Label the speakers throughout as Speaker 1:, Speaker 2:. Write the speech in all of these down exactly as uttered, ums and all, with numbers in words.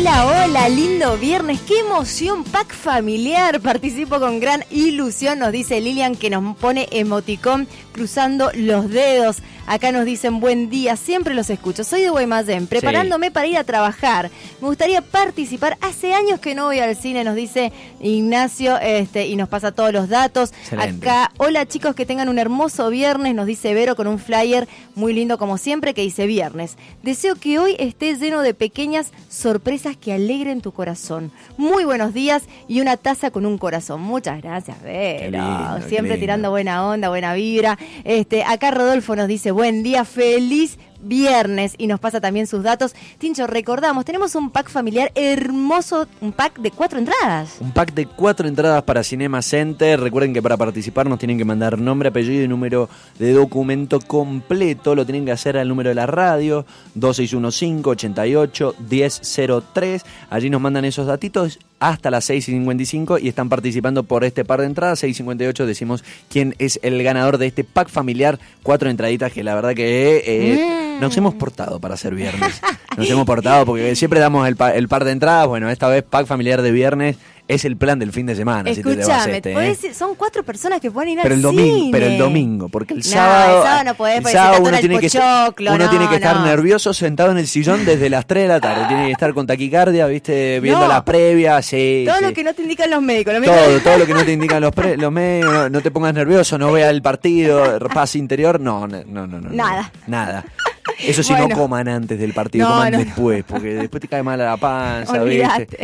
Speaker 1: Hola, hola, lindo viernes, qué emoción, pack familiar, participo con gran ilusión, nos dice Lilian que nos pone emoticón cruzando los dedos. Acá nos dicen buen día, siempre los escucho, soy de Guaymallén, preparándome sí. para ir a trabajar. Me gustaría participar, hace años que no voy al cine, nos dice Ignacio, este, y nos pasa todos los datos. Excelente. Acá, hola chicos, que tengan un hermoso viernes, nos dice Vero con un flyer muy lindo como siempre que dice viernes. Deseo que hoy esté lleno de pequeñas sorpresas que alegren tu corazón. Muy buenos días y una taza con un corazón. Muchas gracias, Vero. Lindo, siempre tirando buena onda, buena vibra. Este, acá Rodolfo nos dice buen día, feliz viernes y nos pasa también sus datos. Tincho, recordamos, tenemos un pack familiar hermoso, un pack de cuatro entradas.
Speaker 2: Un pack de cuatro entradas para Cinema Center. Recuerden que para participar nos tienen que mandar nombre, apellido y número de documento completo. Lo tienen que hacer al número de la radio, dos seis uno cinco, ocho ocho, uno cero cero tres. Allí nos mandan esos datitos hasta las seis y cincuenta y cinco y están participando por este par de entradas. seis y cincuenta y ocho decimos quién es el ganador de este pack familiar. Cuatro entraditas que la verdad que eh, mm. nos hemos portado para hacer viernes. Nos hemos portado porque siempre damos el, pa- el par de entradas. Bueno, esta vez pack familiar de viernes. Es el plan del fin de semana.
Speaker 1: Escúchame,
Speaker 2: si te te
Speaker 1: este, ¿eh? Son cuatro personas que pueden ir
Speaker 2: pero
Speaker 1: al
Speaker 2: el domingo,
Speaker 1: cine.
Speaker 2: Pero el domingo, porque el
Speaker 1: no,
Speaker 2: sábado...
Speaker 1: el sábado no podés,
Speaker 2: el
Speaker 1: porque
Speaker 2: sábado
Speaker 1: se
Speaker 2: uno tiene que,
Speaker 1: pochoclo,
Speaker 2: uno
Speaker 1: no,
Speaker 2: tiene que estar
Speaker 1: no.
Speaker 2: nervioso sentado en el sillón desde las tres de la tarde. Tiene que estar con taquicardia, viste, viendo
Speaker 1: no.
Speaker 2: la previa. Sí,
Speaker 1: todo
Speaker 2: sí.
Speaker 1: lo que no te indican los médicos. Los médicos.
Speaker 2: Todo, todo lo que no te indican los, pre, los médicos. No, no te pongas nervioso, no veas el partido, paz interior. No, no, no, no. no
Speaker 1: Nada.
Speaker 2: Nada. Eso sí, bueno. No coman antes del partido, no, coman no, después, porque después te cae mal a la panza,
Speaker 1: Olvídate.
Speaker 2: ¿viste?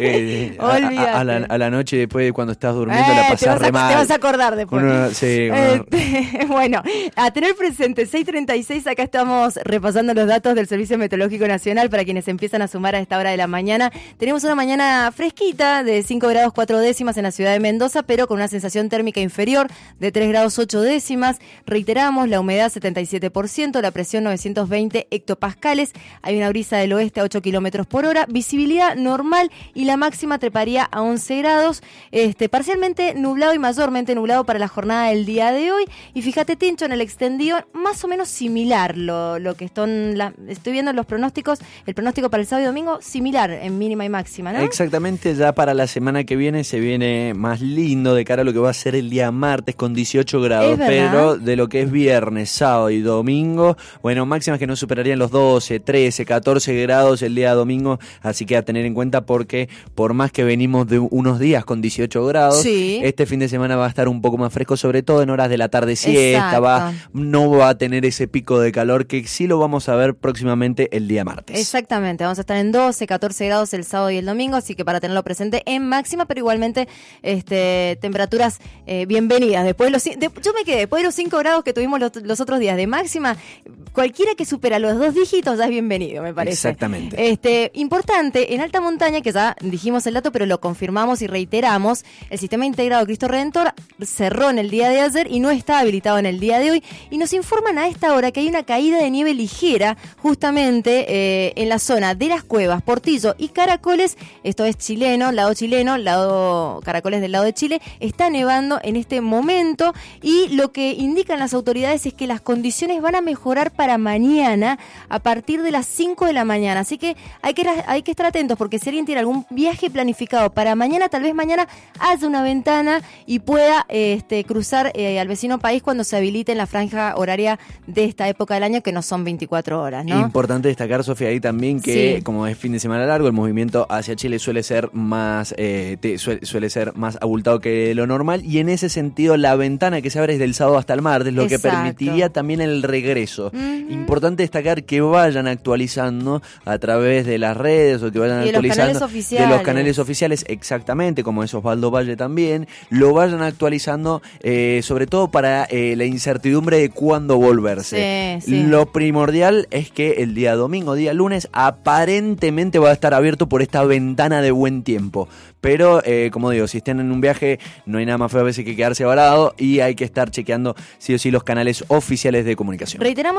Speaker 2: Eh, a, a, a, la, a la noche después, cuando estás durmiendo,
Speaker 1: eh,
Speaker 2: la pasás re
Speaker 1: a,
Speaker 2: mal.
Speaker 1: Te vas a acordar después.
Speaker 2: Uno, sí, uno...
Speaker 1: este, bueno, a tener presente, seis treinta y seis, acá estamos repasando los datos del Servicio Meteorológico Nacional para quienes empiezan a sumar a esta hora de la mañana. Tenemos una mañana fresquita de cinco grados cuatro décimas en la ciudad de Mendoza, pero con una sensación térmica inferior de tres grados ocho décimas. Reiteramos, la humedad setenta y siete por ciento, la presión novecientos veinte hectopascales, hay una brisa del oeste a ocho kilómetros por hora, visibilidad normal y la máxima treparía a once grados, este, parcialmente nublado y mayormente nublado para la jornada del día de hoy. Y fíjate, Tincho, en el extendido más o menos similar lo, lo que son, la, estoy viendo los pronósticos, el pronóstico para el sábado y domingo similar en mínima y máxima, ¿no?
Speaker 2: Exactamente, ya para la semana que viene se viene más lindo de cara a lo que va a ser el día martes con dieciocho grados, pero de lo que es viernes, sábado y domingo, bueno, máximas que no superarían los doce, trece, catorce grados el día domingo, así que a tener en cuenta porque por más que venimos de unos días con dieciocho grados, sí. este fin de semana va a estar un poco más fresco, sobre todo en horas de la tarde siesta, va, no va a tener ese pico de calor que sí lo vamos a ver próximamente el día martes.
Speaker 1: Exactamente, vamos a estar en doce, catorce grados el sábado y el domingo, así que para tenerlo presente en máxima, pero igualmente este, temperaturas eh, bienvenidas. Después de los, de, yo me quedé, después de los cinco grados que tuvimos los, los otros días de máxima, cualquiera que supera los dos dígitos ya es bienvenido, me parece.
Speaker 2: Exactamente.
Speaker 1: Este, importante, en alta montaña, que ya dijimos el dato, pero lo confirmamos y reiteramos, el sistema integrado Cristo Redentor cerró en el día de ayer y no está habilitado en el día de hoy, y nos informan a esta hora que hay una caída de nieve ligera justamente eh, en la zona de las Cuevas, Portillo y Caracoles. Esto es chileno, lado chileno, lado Caracoles del lado de Chile. Está nevando en este momento y lo que indican las autoridades es que las condiciones van a mejorar para mañana a partir de las cinco de la mañana, así que hay que hay que estar atentos, porque si alguien tiene algún viaje planificado para mañana, tal vez mañana haya una ventana y pueda este, cruzar eh, al vecino país cuando se habilite en la franja horaria de esta época del año, que no son veinticuatro horas, ¿no?
Speaker 2: Importante destacar, Sofía, ahí también que
Speaker 1: sí.
Speaker 2: como es fin de semana largo, el movimiento hacia Chile suele ser más eh, te, suele, suele ser más abultado que lo normal, y en ese sentido la ventana que se abre es del sábado hasta el martes, lo Exacto. que permitiría también el regreso. Uh-huh. Importante destacar que vayan actualizando a través de las redes o que vayan
Speaker 1: y
Speaker 2: actualizando
Speaker 1: los canales oficiales.
Speaker 2: de los canales oficiales, exactamente, como es Osvaldo Valle también, lo vayan actualizando, eh, sobre todo para eh, la incertidumbre de cuándo volverse.
Speaker 1: Sí, sí.
Speaker 2: Lo primordial es que el día domingo, día lunes, aparentemente va a estar abierto por esta ventana de buen tiempo. Pero, eh, como digo, si estén en un viaje, no hay nada más feo a veces que quedarse varado, y hay que estar chequeando sí o sí los canales oficiales de comunicación.
Speaker 1: Reiteramos este dato que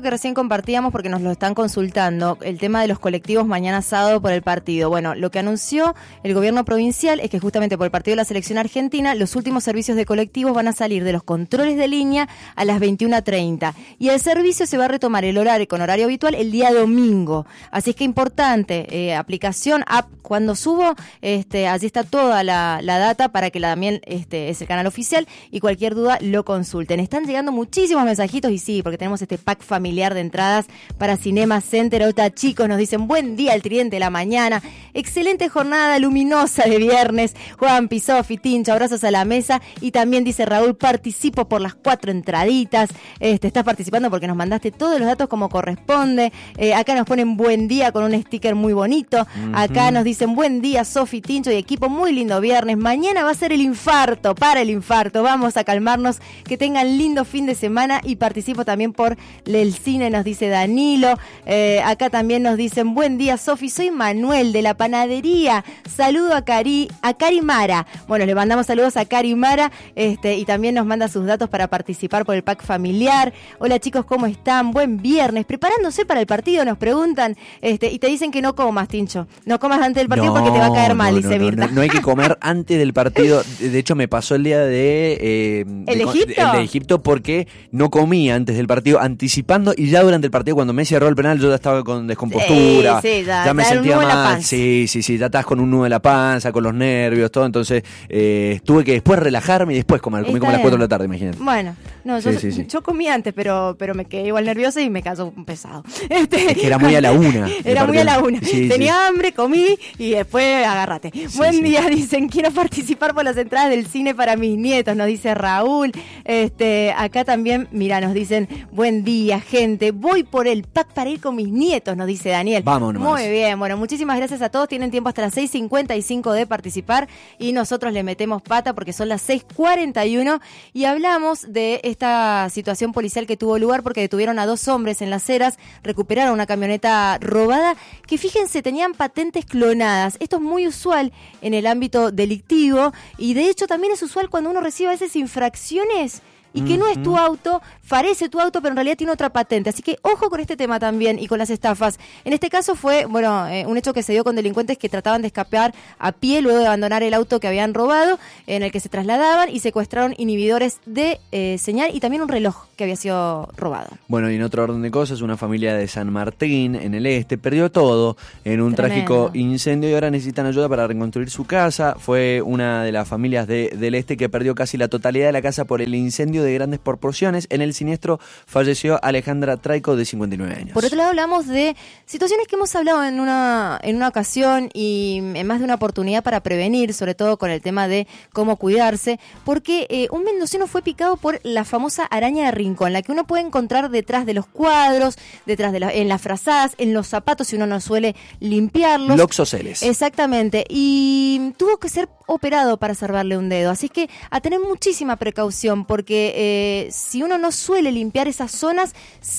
Speaker 1: que recién compartíamos porque nos lo están consultando, el tema de los colectivos mañana sábado por el partido. Bueno, lo que anunció el gobierno provincial es que justamente por el partido de la selección argentina, los últimos servicios de colectivos van a salir de los controles de línea a las veintiuna treinta. Y el servicio se va a retomar el horario con horario habitual el día domingo. Así es que importante, eh, aplicación, app, cuando subo, este, allí está toda la, la data para que la, también este, es el canal oficial y cualquier duda lo consulten. Están llegando muchísimos mensajitos y sí, porque tenemos este pack familiar de entradas para Cinema Center. Ahorita chicos nos dicen buen día al Tridente de la mañana, excelente jornada luminosa de viernes. Juan, Sofi, Tincho, abrazos a la mesa. Y también dice Raúl, participo por las cuatro entraditas. Este, estás participando porque nos mandaste todos los datos como corresponde. Eh, acá nos ponen buen día con un sticker muy bonito. Uh-huh. Acá nos dicen buen día Sofi, Tincho y equipo, muy lindo viernes. Mañana va a ser el infarto, para el infarto. Vamos a calmarnos, que tengan lindo fin de semana y participo también por el cine, nos dice Danilo. Eh, acá también nos dicen buen día Sofi, soy Manuel de la panadería. Saludo a Cari, a Cari Mara. Bueno, le mandamos saludos a Cari Mara este, y también nos manda sus datos para participar por el pack familiar. Hola chicos, ¿cómo están? Buen viernes. Preparándose para el partido, nos preguntan este, y te dicen que no comas, Tincho. No comas antes del partido no, porque te va a caer mal,
Speaker 2: no,
Speaker 1: dice
Speaker 2: no,
Speaker 1: Mirta.
Speaker 2: No, no hay que comer antes del partido. De hecho, me pasó el día de... Eh,
Speaker 1: ¿El
Speaker 2: de,
Speaker 1: Egipto?
Speaker 2: El de Egipto porque no comí antes del partido, anticipando, y ya durante el partido, cuando Messi erró el penal, yo ya estaba con descompostura.
Speaker 1: Sí, sí, ya,
Speaker 2: ya me sentía mal.
Speaker 1: Sí,
Speaker 2: sí, sí, ya estás con un nudo en la panza, con los nervios, todo. Entonces, eh, tuve que después relajarme y después comer. Comí
Speaker 1: Está
Speaker 2: como a las
Speaker 1: bien.
Speaker 2: cuatro de la tarde, imagínate.
Speaker 1: Bueno, no, yo,
Speaker 2: Sí, sí, sí.
Speaker 1: yo comí antes, pero, pero me quedé igual nerviosa y me cayó pesado. Este,
Speaker 2: Es que era muy a la una.
Speaker 1: Era muy a la una.
Speaker 2: Sí,
Speaker 1: Tenía
Speaker 2: sí.
Speaker 1: hambre, comí y después agárrate.
Speaker 2: Sí,
Speaker 1: Buen
Speaker 2: sí.
Speaker 1: día, dicen, quiero participar por las entradas del cine para mis nietos, nos dice Raúl. Este, acá también, mira, nos dicen, buen día, gente, voy por el pack para ir con mis nietos, nos dice Daniel.
Speaker 2: Vámonos.
Speaker 1: Muy bien, bueno, muchísimas gracias a todos, tienen tiempo hasta las seis cincuenta y cinco de participar y nosotros le metemos pata porque son las seis cuarenta y uno y hablamos de esta situación policial que tuvo lugar porque detuvieron a dos hombres en Las Heras, recuperaron una camioneta robada que, fíjense, tenían patentes clonadas. Esto es muy usual en el ámbito delictivo y de hecho también es usual cuando uno recibe a veces infracciones y que no es tu auto, parece tu auto, pero en realidad tiene otra patente. Así que ojo con este tema también y con las estafas. En este caso fue, bueno, eh, un hecho que se dio con delincuentes que trataban de escapar a pie luego de abandonar el auto que habían robado, en el que se trasladaban y secuestraron inhibidores de eh, señal y también un reloj que había sido robado.
Speaker 2: Bueno, y en otro orden de cosas, una familia de San Martín, en el este, perdió todo en un
Speaker 1: Tremendo.
Speaker 2: trágico incendio y ahora necesitan ayuda para reconstruir su casa. Fue una de las familias de, del este que perdió casi la totalidad de la casa por el incendio de grandes proporciones. En el siniestro falleció Alejandra Traico, de cincuenta y nueve años.
Speaker 1: Por otro lado, hablamos de situaciones que hemos hablado en una, en una ocasión y en más de una oportunidad para prevenir, sobre todo con el tema de cómo cuidarse, porque eh, un mendocino fue picado por la famosa araña de rincón, la que uno puede encontrar detrás de los cuadros, detrás de la, en las frazadas, en los zapatos si uno no suele limpiarlos.
Speaker 2: Loxoceles.
Speaker 1: Exactamente, y tuvo que ser operado para salvarle un dedo, así que a tener muchísima precaución porque eh, si uno no suele limpiar esas zonas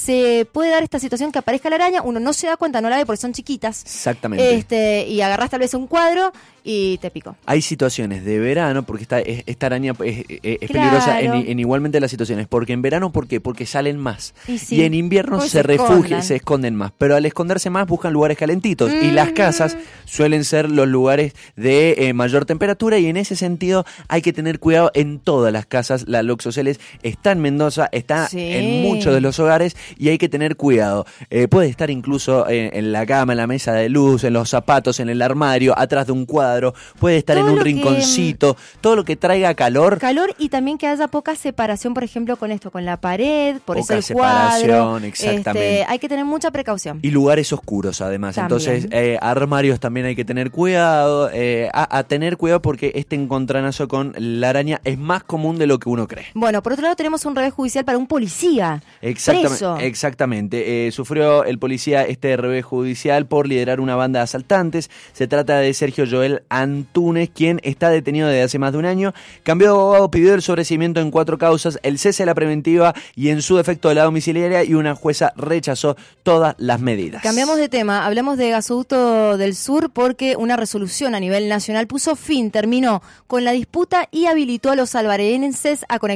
Speaker 1: se puede dar esta situación que aparezca la araña, uno no se da cuenta, no la ve porque son chiquitas.
Speaker 2: Exactamente.
Speaker 1: Este, y agarrás tal vez un cuadro y te picó.
Speaker 2: Hay situaciones de verano, porque esta, esta araña es, es, es
Speaker 1: Claro.
Speaker 2: peligrosa en, en igualmente las situaciones, porque en verano, ¿por qué? Porque salen más.
Speaker 1: Y, sí.
Speaker 2: Y en invierno
Speaker 1: Pues
Speaker 2: se,
Speaker 1: se
Speaker 2: refugian,
Speaker 1: escondan.
Speaker 2: se esconden más. Pero al esconderse más buscan lugares calentitos.
Speaker 1: Mm.
Speaker 2: Y las casas suelen ser los lugares de eh, mayor temperatura y en ese sentido hay que tener cuidado en todas las casas. La Loxoceles está en Mendoza, está
Speaker 1: Sí.
Speaker 2: en muchos de los hogares y hay que tener cuidado. Eh, puede estar incluso en, en la cama, en la mesa de luz, en los zapatos, en el armario, atrás de un cuadro. Puede estar
Speaker 1: Todo
Speaker 2: en un
Speaker 1: lo que-
Speaker 2: rinconcito. Todo lo que traiga calor.
Speaker 1: Calor y también que haya poca separación, por ejemplo, con esto, con la pared, por
Speaker 2: Poca
Speaker 1: eso el cuadro.
Speaker 2: separación, exactamente.
Speaker 1: Este, hay que tener mucha precaución.
Speaker 2: Y lugares oscuros, además.
Speaker 1: También.
Speaker 2: Entonces, eh, armarios también hay que tener cuidado. Eh, a, a tener cuidado porque este encontronazo con la araña es más común de lo que uno cree.
Speaker 1: Bueno, por otro lado tenemos un revés judicial para un policía
Speaker 2: Exactamente.
Speaker 1: preso.
Speaker 2: exactamente. Eh, sufrió el policía este revés judicial por liderar una banda de asaltantes. Se trata de Sergio Joel Antunes, quien está detenido desde hace más de un año. Cambió de abogado, pidió el sobreseimiento en cuatro causas, el cese de la preventiva y en su defecto de la domiciliaria, y una jueza rechazó todas las medidas.
Speaker 1: Cambiamos de tema, hablamos de Gasoducto del Sur porque una resolución a nivel nacional puso fin, terminó con la disputa y habilitó a los albarenses a conectarse. Estamos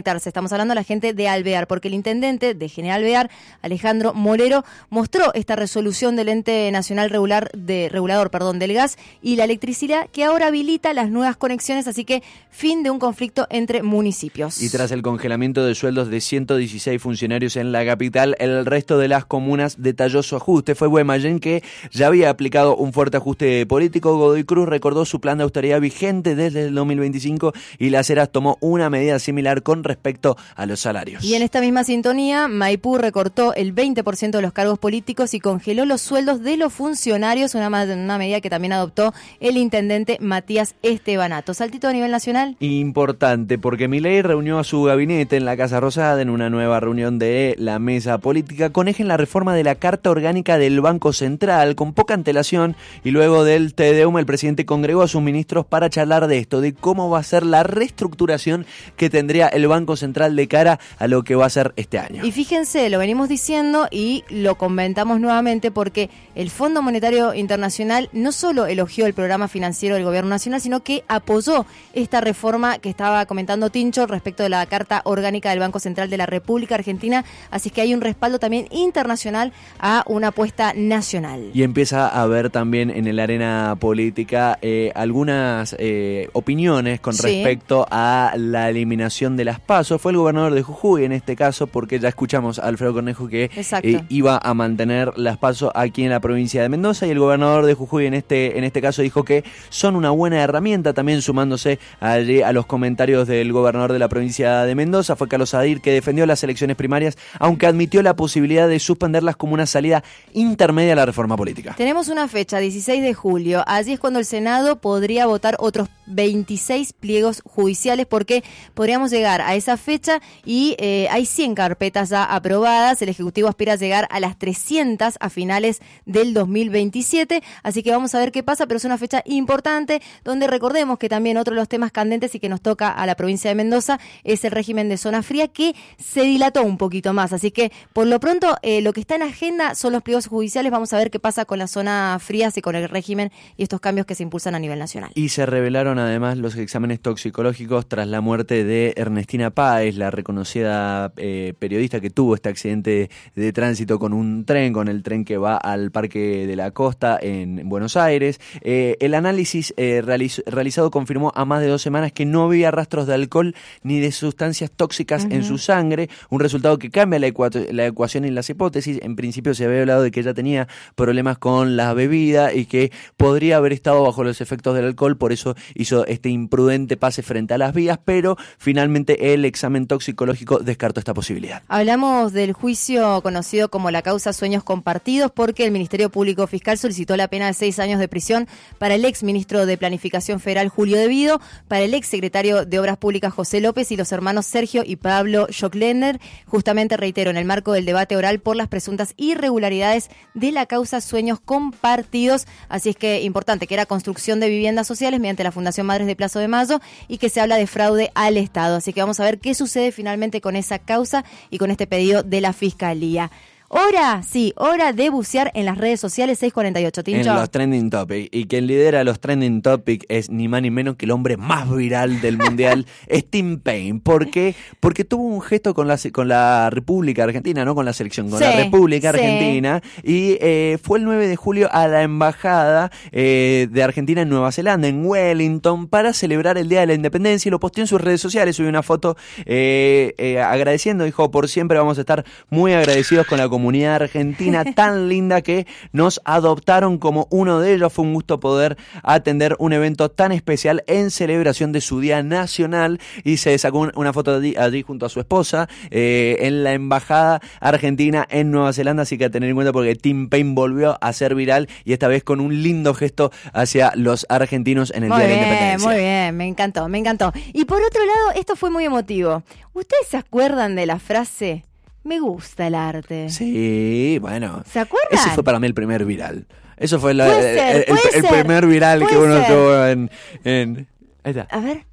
Speaker 1: estamos hablando de la gente de Alvear, porque el intendente de General Alvear, Alejandro Molero, mostró esta resolución del Ente Nacional Regular de, Regulador perdón, del Gas y la Electricidad, que ahora habilita las nuevas conexiones, así que fin de un conflicto entre municipios.
Speaker 2: Y tras el congelamiento de sueldos de ciento dieciséis funcionarios en la capital, el resto de las comunas detalló su ajuste. Fue Guaymallén que ya había aplicado un fuerte ajuste político. Godoy Cruz recordó su plan de austeridad vigente desde el dos mil veinticinco y Las Heras tomó una medida similar con respecto a los salarios.
Speaker 1: Y en esta misma sintonía, Maipú recortó el veinte por ciento de los cargos políticos y congeló los sueldos de los funcionarios, una, una medida que también adoptó el intendente Matías Estebanato. Saltito a nivel nacional.
Speaker 2: Importante, porque Milei reunió a su gabinete en la Casa Rosada en una nueva reunión de la mesa política con eje en la reforma de la Carta Orgánica del Banco Central, con poca antelación, y luego del Te Deum el presidente congregó a sus ministros para charlar de esto, de cómo va a ser la reestructuración que tendría el Banco Central de cara a lo que va a ser este año.
Speaker 1: Y fíjense, lo venimos diciendo y lo comentamos nuevamente porque el Fondo Monetario Internacional no solo elogió el programa financiero del Gobierno Nacional, sino que apoyó esta reforma que estaba comentando Tincho respecto de la Carta Orgánica del Banco Central de la República Argentina, así que hay un respaldo también internacional a una apuesta nacional.
Speaker 2: Y empieza a haber también en el arena política eh, algunas eh, opiniones con
Speaker 1: sí.
Speaker 2: respecto a la eliminación de las PASO. Fue el gobernador de Jujuy en este caso, porque ya escuchamos a Alfredo Cornejo que eh, iba a mantener las PASO aquí en la provincia de Mendoza, y el gobernador de Jujuy en este, en este caso dijo que son una buena herramienta, también sumándose allí a los comentarios del gobernador de la provincia de Mendoza. Fue Carlos Adir, que defendió las elecciones primarias, aunque admitió la posibilidad de suspenderlas como una salida intermedia a la reforma política.
Speaker 1: Tenemos una fecha, dieciséis de julio. Allí es cuando el Senado podría votar otros veintiséis pliegos judiciales, porque podríamos llegar a esa fecha y eh, hay cien carpetas ya aprobadas. El Ejecutivo aspira a llegar a las trescientas a finales del dos mil veintisiete, así que vamos a ver qué pasa, pero es una fecha importante donde recordemos que también otro de los temas candentes y que nos toca a la provincia de Mendoza es el régimen de zona fría, que se dilató un poquito más, así que por lo pronto eh, lo que está en agenda son los pliegos judiciales. Vamos a ver qué pasa con las zonas frías y con el régimen y estos cambios que se impulsan a nivel nacional.
Speaker 2: Y se revelaron además los exámenes toxicológicos tras la muerte de Ernestina Páez, la reconocida eh, periodista que tuvo este accidente de, de tránsito con un tren, con el tren que va al Parque de la Costa en Buenos Aires. Eh, el análisis eh, realiz- realizado confirmó a más de dos semanas que no había rastros de alcohol ni de sustancias tóxicas uh-huh. en su sangre, un resultado que cambia la, ecu- la ecuación y las hipótesis. En principio se había hablado de que ella tenía problemas con la bebida y que podría haber estado bajo los efectos del alcohol, por eso hizo este imprudente pase frente a las vías, pero finalmente el examen toxicológico descartó esta posibilidad.
Speaker 1: Hablamos del juicio conocido como la causa Sueños Compartidos, porque el Ministerio Público Fiscal solicitó la pena de seis años de prisión para el ex ministro de Planificación Federal Julio De Vido, para el ex secretario de Obras Públicas José López y los hermanos Sergio y Pablo Joclender, justamente, reitero, en el marco del debate oral por las presuntas irregularidades de la causa Sueños Compartidos. Así es que importante, que era construcción de viviendas sociales mediante la Fundación Madres de Plaza de Mayo y que se habla de fraude al Estado. Así que vamos a ver qué sucede finalmente con esa causa y con este pedido de la Fiscalía. Hora, sí, hora de bucear en las redes sociales. Seis cuarenta y ocho, Tincho.
Speaker 2: En los trending topics. Y quien lidera los trending topics es ni más ni menos que el hombre más viral del mundial, es Tim Payne. ¿Por qué? Porque tuvo un gesto con la, con la República Argentina, no con la selección, con sí, la República sí. Argentina. Y eh, fue el nueve de julio a la embajada eh, de Argentina en Nueva Zelanda, en Wellington, para celebrar el Día de la Independencia, y lo posteó en sus redes sociales. Subió una foto eh, eh, agradeciendo, dijo: por siempre vamos a estar muy agradecidos con la comunidad comunidad argentina tan linda que nos adoptaron como uno de ellos. Fue un gusto poder atender un evento tan especial en celebración de su Día Nacional, y se sacó una foto allí, allí junto a su esposa eh, en la embajada argentina en Nueva Zelanda. Así que a tener en cuenta, porque Tim Payne volvió a ser viral, y esta vez con un lindo gesto hacia los argentinos en el
Speaker 1: muy
Speaker 2: Día
Speaker 1: bien,
Speaker 2: de la Independencia.
Speaker 1: Muy bien, me encantó, me encantó. Y por otro lado, esto fue muy emotivo. ¿Ustedes se acuerdan de la frase: me gusta el arte?
Speaker 2: Sí, bueno.
Speaker 1: ¿Se acuerdan?
Speaker 2: Ese fue para mí el primer viral. Eso fue la,
Speaker 1: puede ser,
Speaker 2: el,
Speaker 1: puede
Speaker 2: el, el
Speaker 1: ser,
Speaker 2: primer viral que uno tuvo en, en... Ahí está.
Speaker 1: A ver.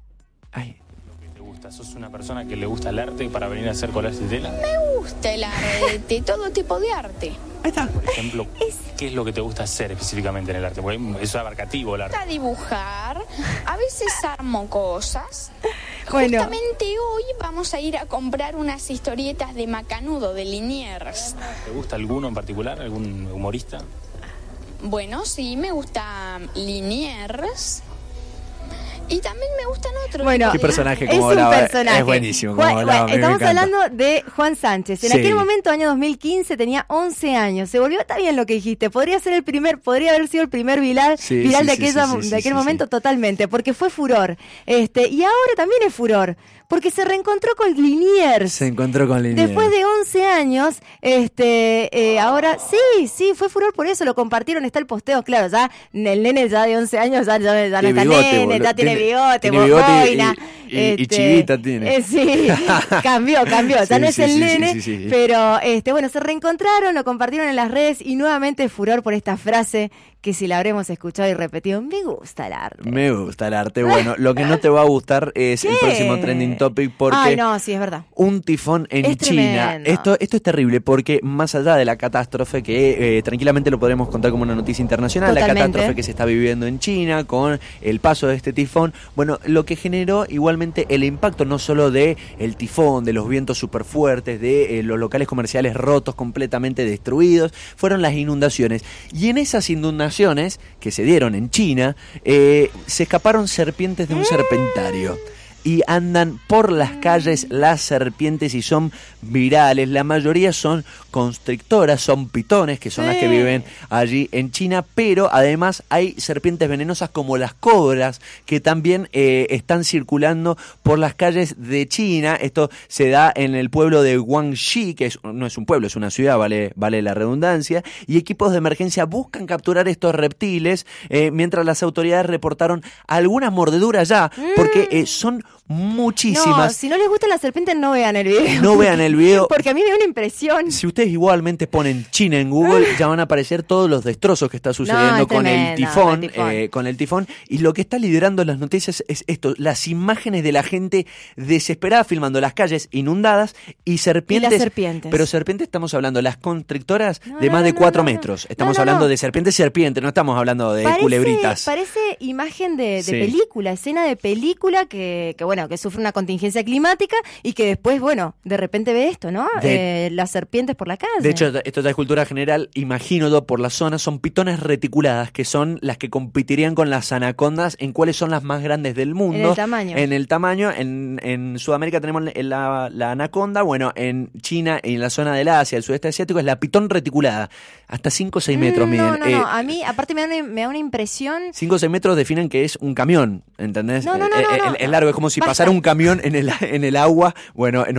Speaker 2: Ay.
Speaker 3: ¿Te gusta? ¿Sos una persona que le gusta el arte para venir a hacer collages de tela?
Speaker 4: Me gusta el arte, todo tipo de arte.
Speaker 2: Ahí está.
Speaker 3: Por ejemplo, ¿qué es lo que te gusta hacer específicamente en el arte? Porque es abarcativo el arte.
Speaker 4: Me gusta dibujar, a veces armo cosas.
Speaker 1: Bueno.
Speaker 4: Justamente hoy vamos a ir a comprar unas historietas de Macanudo, de Liniers.
Speaker 3: ¿Te gusta alguno en particular? ¿Algún humorista?
Speaker 4: Bueno, sí, me gusta Liniers. Y también me gustan otros.
Speaker 1: Bueno,
Speaker 2: ¿Qué personaje?
Speaker 1: Es
Speaker 2: Como
Speaker 1: un
Speaker 2: hablaba,
Speaker 1: personaje.
Speaker 2: es buenísimo. Como
Speaker 1: Juan-
Speaker 2: hablaba, a mí me
Speaker 1: estamos
Speaker 2: encanta.
Speaker 1: hablando de Juan Sánchez. En
Speaker 2: Sí.
Speaker 1: aquel momento, año dos mil quince, tenía once años. Se volvió, está bien lo que dijiste, podría ser el primer, podría haber sido el primer viral,
Speaker 2: Sí,
Speaker 1: viral
Speaker 2: sí,
Speaker 1: de,
Speaker 2: sí,
Speaker 1: aquella-
Speaker 2: sí, sí,
Speaker 1: de aquel
Speaker 2: sí,
Speaker 1: momento
Speaker 2: sí.
Speaker 1: totalmente, porque fue furor. Este, y ahora también es furor, porque se reencontró con Liniers.
Speaker 2: Se encontró con Liniers.
Speaker 1: Después de once años, este, eh, ahora sí, sí, fue furor por eso, lo compartieron, está el posteo, claro, ya el nene ya de once años ya, ya, ya no
Speaker 2: Tiene
Speaker 1: está
Speaker 2: bigote,
Speaker 1: nene,
Speaker 2: boludo.
Speaker 1: ya tiene
Speaker 2: Tiene-
Speaker 1: bigote,
Speaker 2: tiene bigote y-
Speaker 1: boina,
Speaker 2: y- y- y chivita tiene.
Speaker 1: eh, sí, cambió, cambió, ya
Speaker 2: Sí,
Speaker 1: no es
Speaker 2: sí,
Speaker 1: el
Speaker 2: sí,
Speaker 1: nene,
Speaker 2: sí, sí, sí.
Speaker 1: pero este, bueno, se reencontraron, lo compartieron en las redes y nuevamente furor por esta frase que si la habremos escuchado y repetido, me gusta el arte.
Speaker 2: Me gusta el arte. Bueno, lo que no te va a gustar es el
Speaker 1: ¿Qué?
Speaker 2: próximo trending topic porque
Speaker 1: Ay, no, sí, es verdad.
Speaker 2: un tifón en
Speaker 1: Es
Speaker 2: China.
Speaker 1: tremendo.
Speaker 2: Esto, esto es terrible porque más allá de la catástrofe que eh, tranquilamente lo podremos contar como una noticia internacional, la
Speaker 1: Totalmente.
Speaker 2: catástrofe que se está viviendo en China con el paso de este tifón, bueno, lo que generó igualmente el impacto no solo de el tifón, de los vientos súper fuertes, de eh, los locales comerciales rotos, completamente destruidos, fueron las inundaciones. Y en esas inundaciones que se dieron en China, eh, se escaparon serpientes de un serpentario. Y andan por las calles las serpientes y son virales. La mayoría son constrictoras, son pitones, que son
Speaker 1: Sí.
Speaker 2: las que viven allí en China. Pero además hay serpientes venenosas como las cobras, que también eh, están circulando por las calles de China. Esto se da en el pueblo de Guangxi, que es, no es un pueblo, es una ciudad, vale, vale la redundancia. Y equipos de emergencia buscan capturar estos reptiles, eh, mientras las autoridades reportaron algunas mordeduras ya, porque eh, son
Speaker 1: No,
Speaker 2: muchísimas.
Speaker 1: si no les gustan las serpientes, no vean el video.
Speaker 2: No vean el video.
Speaker 1: Porque a mí me da una impresión.
Speaker 2: Si ustedes igualmente ponen China en Google, ya van a aparecer todos los destrozos que está sucediendo
Speaker 1: No, es
Speaker 2: con, el
Speaker 1: tremendo,
Speaker 2: tifón,
Speaker 1: el tifón.
Speaker 2: eh, con el tifón. Y lo que está liderando las noticias es esto: las imágenes de la gente desesperada filmando las calles inundadas y serpientes.
Speaker 1: Y las serpientes.
Speaker 2: Pero serpientes estamos hablando, las constrictoras
Speaker 1: No,
Speaker 2: de
Speaker 1: no,
Speaker 2: más de
Speaker 1: no,
Speaker 2: cuatro
Speaker 1: no, no.
Speaker 2: metros. Estamos
Speaker 1: No, no,
Speaker 2: hablando
Speaker 1: no.
Speaker 2: de serpientes, serpientes, no estamos hablando de culebritas.
Speaker 1: Parece imagen de, de
Speaker 2: Sí.
Speaker 1: película, escena de película que, que, bueno, que sufre una contingencia climática y que después, bueno, de repente ve esto, ¿no?
Speaker 2: De-
Speaker 1: Eh, las serpientes por la calle.
Speaker 2: De hecho, esto ya es cultura general, imagino yo, por la zona, son pitones reticuladas, que son las que competirían con las anacondas en cuáles son las más grandes del mundo.
Speaker 1: En el tamaño.
Speaker 2: En el tamaño, en, en Sudamérica tenemos la, la anaconda, bueno, en China y en la zona del Asia, el sudeste asiático, es la pitón reticulada. Hasta cinco o seis metros
Speaker 1: Mm,
Speaker 2: miden.
Speaker 1: No, no,
Speaker 2: Eh,
Speaker 1: no. A mí, aparte, me da una, me da una impresión.
Speaker 2: cinco o seis metros definen que es un camión, ¿entendés?
Speaker 1: No, no, no,
Speaker 2: Eh,
Speaker 1: no,
Speaker 2: eh,
Speaker 1: no.
Speaker 2: el- Es largo, es como si
Speaker 1: Basta.
Speaker 2: pasara un camión en el, en el agua. Bueno, en